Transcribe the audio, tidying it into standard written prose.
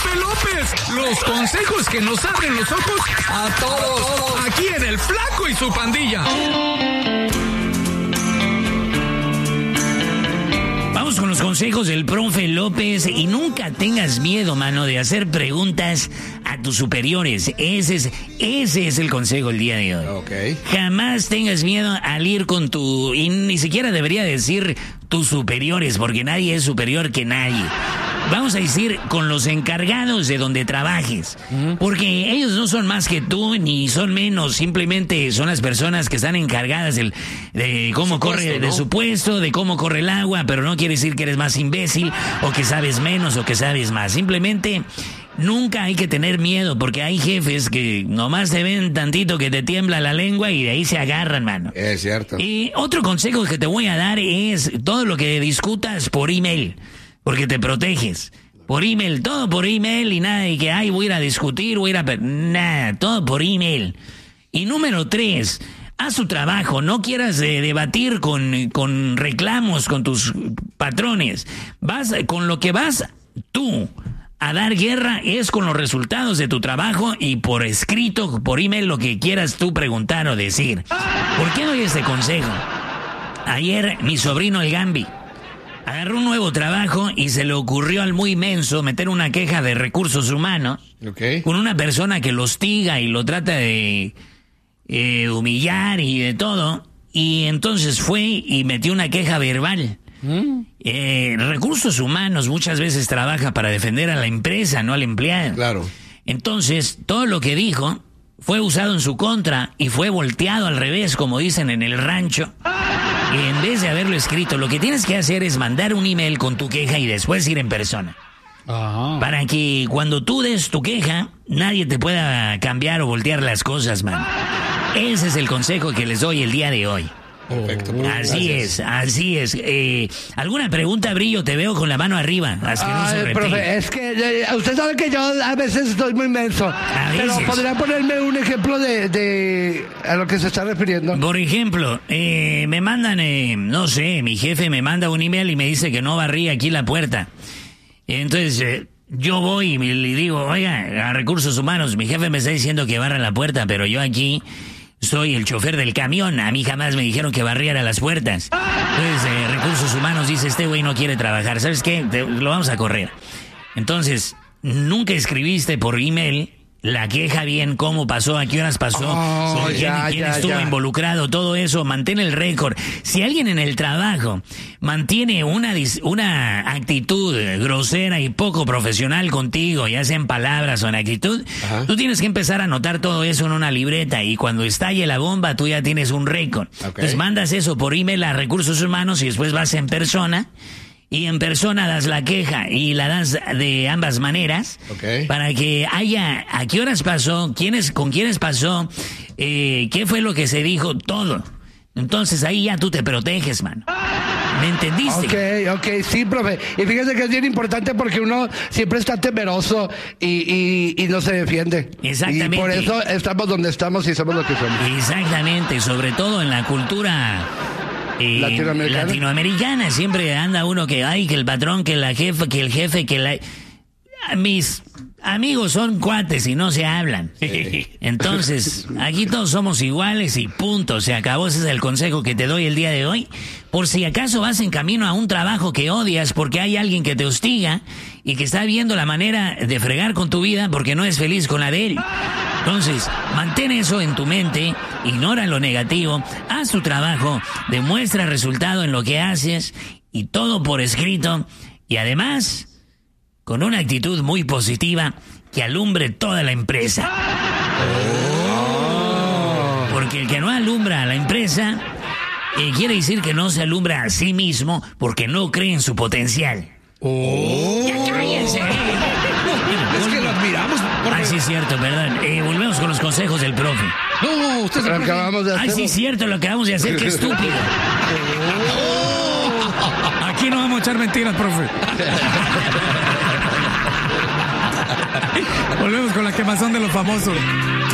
profe López. Los consejos que nos abren los ojos a todos. Aquí en El Flaco y su pandilla. Vamos con los consejos del profe López y nunca tengas miedo, mano, de hacer preguntas a tus superiores. Ese es el consejo el día de hoy. Okay. Jamás tengas miedo al ir con tu... Y ni siquiera debería decir tus superiores, porque nadie es superior que nadie. Vamos a decir con los encargados de donde trabajes. Porque ellos no son más que tú, ni son menos. Simplemente son las personas que están encargadas de cómo corre, ¿no? De su puesto, de cómo corre el agua. Pero no quiere decir que eres más imbécil, o que sabes menos, o que sabes más. Simplemente nunca hay que tener miedo, porque hay jefes que nomás te ven tantito que te tiembla la lengua y de ahí se agarran, mano. Es cierto. Y otro consejo que te voy a dar es todo lo que discutas por email. Porque te proteges. Por email, todo por email y nada de que, ay, voy a ir a discutir, nada, todo por email. Y número 3, haz tu trabajo, no quieras debatir con reclamos con tus patrones. Con lo que vas tú a dar guerra es con los resultados de tu trabajo y por escrito, por email, lo que quieras tú preguntar o decir. ¿Por qué doy este consejo? Ayer mi sobrino el Gambi agarró un nuevo trabajo y se le ocurrió al muy menso meter una queja de recursos humanos con una persona que lo hostiga y lo trata de humillar y de todo. Y entonces fue y metió una queja verbal. Recursos humanos muchas veces trabaja para defender a la empresa, no al empleado. Claro. Entonces, todo lo que dijo fue usado en su contra y fue volteado al revés, como dicen en el rancho. Y en vez de haberlo escrito, lo que tienes que hacer es mandar un email con tu queja y después ir en persona. Ajá. Para que cuando tú des tu queja, nadie te pueda cambiar o voltear las cosas, man. Ese es el consejo que les doy el día de hoy. Perfecto. Así es. ¿Alguna pregunta, Brillo? Te veo con la mano arriba. Profe, es que usted sabe que yo a veces estoy muy menso. Pero ¿podría ponerme un ejemplo de a lo que se está refiriendo? Por ejemplo, me mandan, no sé, mi jefe me manda un email y me dice que no barrí aquí la puerta. Entonces, yo voy y le digo, oiga, a Recursos Humanos, mi jefe me está diciendo que barra la puerta, pero yo aquí soy el chofer del camión, a mí jamás me dijeron que barriera las puertas. Entonces, Recursos Humanos dice, este güey no quiere trabajar, ¿sabes qué? Lo vamos a correr. Entonces, nunca escribiste por email la queja bien, cómo pasó, a qué horas pasó, quién estuvo involucrado, todo eso, mantén el récord. Si alguien en el trabajo mantiene una actitud grosera y poco profesional contigo, ya sea en palabras o en actitud, tú tienes que empezar a anotar todo eso en una libreta y cuando estalle la bomba tú ya tienes un récord. Entonces mandas eso por email a Recursos Humanos y después vas en persona. Y en persona das la queja y la das de ambas maneras para que haya a qué horas pasó, con quiénes pasó, qué fue lo que se dijo, todo. Entonces ahí ya tú te proteges, mano. ¿Me entendiste? Ok, sí, profe. Y fíjese que es bien importante porque uno siempre está temeroso y no se defiende. Exactamente. Y por eso estamos donde estamos y somos lo que somos. Exactamente, sobre todo en la cultura latinoamericana. Siempre anda uno que que el patrón, que la jefa, que el jefe, que la... Mis amigos son cuates y no se hablan. Entonces, aquí todos somos iguales y punto, se acabó. Ese es el consejo que te doy el día de hoy. Por si acaso vas en camino a un trabajo que odias porque hay alguien que te hostiga y que está viendo la manera de fregar con tu vida porque no es feliz con la de él. Entonces, mantén eso en tu mente, ignora lo negativo, haz tu trabajo, demuestra resultado en lo que haces y todo por escrito. Y además, con una actitud muy positiva que alumbre toda la empresa. Porque el que no alumbra a la empresa quiere decir que no se alumbra a sí mismo porque no cree en su potencial. ¡Ya cállense! Es que lo admiramos. Sí, es cierto, perdón. Volvemos con los consejos del profe. No, usted se acabamos de hacer. Sí, es cierto, lo acabamos de hacer, qué estúpido. Aquí no vamos a echar mentiras, profe. Volvemos con la quemazón de los famosos.